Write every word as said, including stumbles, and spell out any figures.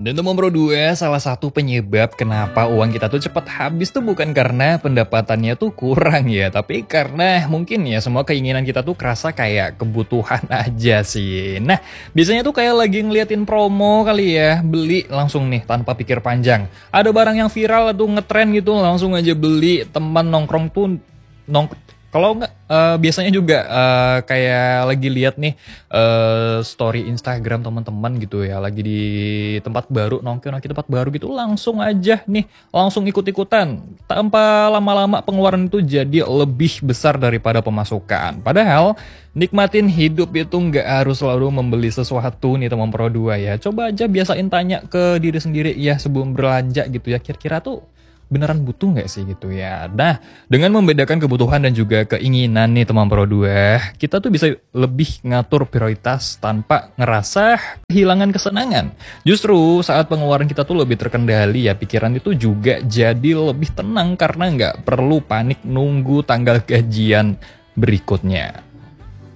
Dan nomor dua, salah satu penyebab kenapa uang kita tuh cepat habis tuh bukan karena pendapatannya tuh kurang ya, tapi karena mungkin ya semua keinginan kita tuh kerasa kayak kebutuhan aja sih. Nah, biasanya tuh kayak lagi ngeliatin promo kali ya, beli langsung nih tanpa pikir panjang. Ada barang yang viral tuh ngetren gitu, langsung aja beli. Teman nongkrong tuh nong kalau nggak eh, biasanya juga eh, kayak lagi lihat nih eh, story Instagram teman-teman gitu ya, lagi di tempat baru, nongkrong di tempat baru gitu, langsung aja nih langsung ikut-ikutan tanpa lama-lama pengeluaran itu jadi lebih besar daripada pemasukan. Padahal nikmatin hidup itu nggak harus selalu membeli sesuatu nih teman Pro dua ya. Coba aja biasain tanya ke diri sendiri ya sebelum belanja gitu ya, kira-kira tuh beneran butuh nggak sih gitu ya. Nah, dengan membedakan kebutuhan dan juga keinginan nih teman Pro dua, kita tuh bisa lebih ngatur prioritas tanpa ngerasa kehilangan kesenangan. Justru saat pengeluaran kita tuh lebih terkendali ya, pikiran itu juga jadi lebih tenang karena nggak perlu panik nunggu tanggal gajian berikutnya.